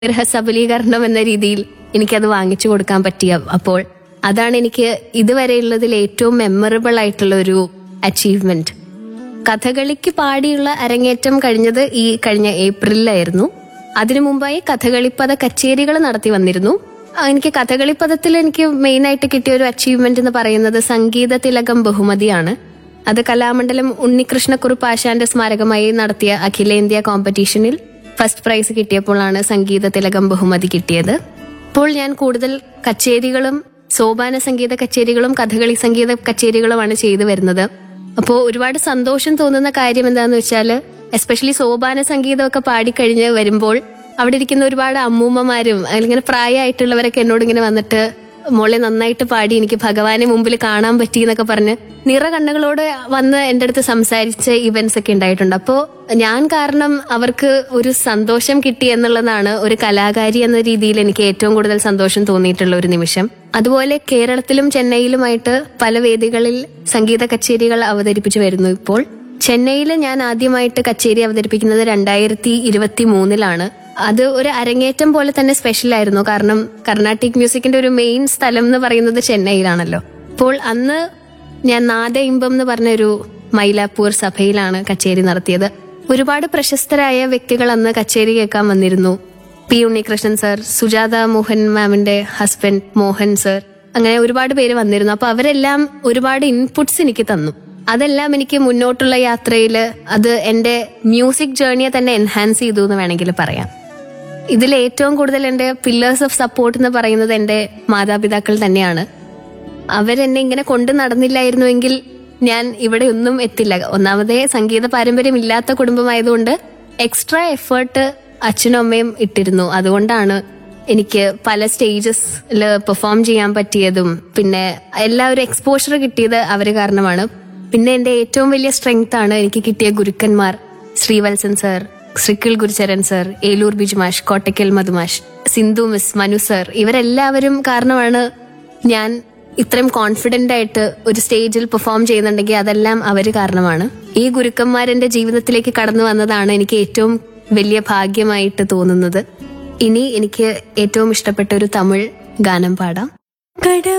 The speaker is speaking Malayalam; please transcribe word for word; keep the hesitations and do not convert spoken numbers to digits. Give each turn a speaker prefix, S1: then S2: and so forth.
S1: ഗൃഹസബലീകരണം എന്ന രീതിയിൽ എനിക്കത് വാങ്ങിച്ചു കൊടുക്കാൻ പറ്റിയ അപ്പോൾ അതാണ് എനിക്ക് ഇതുവരെയുള്ളതിൽ ഏറ്റവും മെമ്മറബിൾ ആയിട്ടുള്ള ഒരു അച്ചീവ്മെന്റ്. കഥകളിക്ക് പാടിയുള്ള അരങ്ങേറ്റം കഴിഞ്ഞത് ഈ കഴിഞ്ഞ ഏപ്രിലിലായിരുന്നു. അതിനു മുമ്പായി കഥകളിപ്പദ കച്ചേരികൾ നടത്തി വന്നിരുന്നു. ആ, എനിക്ക് കഥകളിപ്പദത്തിൽ എനിക്ക് മെയിൻ ആയിട്ട് കിട്ടിയ ഒരു അച്ചീവ്മെന്റ് എന്ന് പറയുന്നത് സംഗീത തിലകം ബഹുമതിയാണ്. അത് കലാമണ്ഡലം ഉണ്ണികൃഷ്ണക്കുറുപ്പ് ആശാന്റെ സ്മാരകമായി നടത്തിയ അഖിലേന്ത്യാ കോമ്പറ്റീഷനിൽ ഫസ്റ്റ് പ്രൈസ് കിട്ടിയപ്പോഴാണ് സംഗീത തിലകം ബഹുമതി കിട്ടിയത്. ഇപ്പോൾ ഞാൻ കൂടുതൽ കച്ചേരികളും സോപാന സംഗീത കച്ചേരികളും കഥകളി സംഗീത കച്ചേരികളുമാണ് ചെയ്തു വരുന്നത്. അപ്പോൾ ഒരുപാട് സന്തോഷം തോന്നുന്ന കാര്യം എന്താന്ന് വെച്ചാല് എസ്പെഷ്യലി സോപാന സംഗീതമൊക്കെ പാടിക്കഴിഞ്ഞ് വരുമ്പോൾ അവിടെ ഇരിക്കുന്ന ഒരുപാട് അമ്മൂമ്മമാരും അല്ലെങ്കിൽ പ്രായമായിട്ടുള്ളവരൊക്കെ എന്നോട് ഇങ്ങനെ വന്നിട്ട് മോളെ നന്നായിട്ട് പാടി, എനിക്ക് ഭഗവാനെ മുമ്പിൽ കാണാൻ പറ്റി എന്നൊക്കെ പറഞ്ഞ് നിറ കണ്ണുകളോട് വന്ന് എൻ്റെ അടുത്ത് സംസാരിച്ച ഇവന്റ്സ് ഒക്കെ ഉണ്ടായിട്ടുണ്ട്. അപ്പോൾ ഞാൻ കാരണം അവർക്ക് ഒരു സന്തോഷം കിട്ടി എന്നുള്ളതാണ് ഒരു കലാകാരി എന്ന രീതിയിൽ എനിക്ക് ഏറ്റവും കൂടുതൽ സന്തോഷം തോന്നിയിട്ടുള്ള ഒരു നിമിഷം. അതുപോലെ കേരളത്തിലും ചെന്നൈയിലുമായിട്ട് പല വേദികളിൽ സംഗീത കച്ചേരികൾ അവതരിപ്പിച്ചു വരുന്നു. ഇപ്പോൾ ചെന്നൈയിൽ ഞാൻ ആദ്യമായിട്ട് കച്ചേരി അവതരിപ്പിക്കുന്നത് രണ്ടായിരത്തി ഇരുപത്തി മൂന്നിലാണ്. അത് ഒരു അരങ്ങേറ്റം പോലെ തന്നെ സ്പെഷ്യൽ ആയിരുന്നു. കാരണം കർണാട്ടിക് മ്യൂസിക്കിന്റെ ഒരു മെയിൻ സ്ഥലം എന്ന് പറയുന്നത് ചെന്നൈയിലാണല്ലോ. അപ്പോൾ അന്ന് ഞാൻ നാദ ഇമ്പം എന്ന് പറഞ്ഞൊരു മൈലാപ്പൂർ സഭയിലാണ് കച്ചേരി നടത്തിയത്. ഒരുപാട് പ്രശസ്തരായ വ്യക്തികൾ അന്ന് കച്ചേരി കേൾക്കാൻ വന്നിരുന്നു. പി ഉണ്ണികൃഷ്ണൻ സർ, സുജാത മോഹൻ മാമിന്റെ ഹസ്ബൻഡ് മോഹൻ സർ, അങ്ങനെ ഒരുപാട് പേര് വന്നിരുന്നു. അപ്പൊ അവരെല്ലാം ഒരുപാട് ഇൻപുട്സ് എനിക്ക് തന്നു. അതെല്ലാം എനിക്ക് മുന്നോട്ടുള്ള യാത്രയിൽ അത് എന്റെ മ്യൂസിക് ജേർണിയെ തന്നെ എൻഹാൻസ് ചെയ്തു എന്ന് വേണമെങ്കിൽ പറയാം. ഇതിൽ ഏറ്റവും കൂടുതൽ എന്റെ പില്ലേഴ്സ് ഓഫ് സപ്പോർട്ട് എന്ന് പറയുന്നത് എന്റെ മാതാപിതാക്കൾ തന്നെയാണ്. അവരെന്നെ ഇങ്ങനെ കൊണ്ടു നടന്നില്ലായിരുന്നുവെങ്കിൽ ഞാൻ ഇവിടെ ഒന്നും എത്തില്ല. ഒന്നാമതേ സംഗീത പാരമ്പര്യം ഇല്ലാത്ത കുടുംബമായതുകൊണ്ട് എക്സ്ട്രാ എഫേർട്ട് അച്ഛനും അമ്മയും ഇട്ടിരുന്നു. അതുകൊണ്ടാണ് എനിക്ക് പല സ്റ്റേജസിൽ പെർഫോം ചെയ്യാൻ പറ്റിയതും പിന്നെ എല്ലാവരും എക്സ്പോഷർ കിട്ടിയത് അവര് കാരണമാണ്. പിന്നെ എന്റെ ഏറ്റവും വലിയ സ്ട്രെങ്ത് ആണ് എനിക്ക് കിട്ടിയ ഗുരുക്കന്മാർ, Sreevalsan sir, ശ്രീക്കിൾ ഗുരുചരൻ sir, Eloor ബിജുമാഷ്, Kottakkal മധുമാഷ്, Sindhu miss, Manu sir, ഇവരെല്ലാവരും കാരണമാണ് ഞാൻ ഇത്രയും കോൺഫിഡന്റ് ആയിട്ട് ഒരു സ്റ്റേജിൽ പെർഫോം ചെയ്യുന്നുണ്ടെങ്കിൽ അതെല്ലാം അവര് കാരണമാണ്. ഈ ഗുരുക്കന്മാരെന്റെ ജീവിതത്തിലേക്ക് കടന്നു വന്നതാണ് എനിക്ക് ഏറ്റവും വലിയ ഭാഗ്യമായിട്ട് തോന്നുന്നത്. ഇനി എനിക്ക് ഏറ്റവും ഇഷ്ടപ്പെട്ട ഒരു തമിഴ് ഗാനം പാടാം.